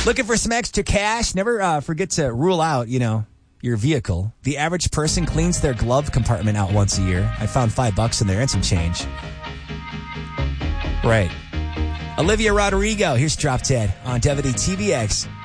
Looking for some extra cash? Never forget to rule out, your vehicle. The average person cleans their glove compartment out once a year. I found $5 in there and some change. Right. Olivia Rodrigo. Here's Drop Dead on WTVX.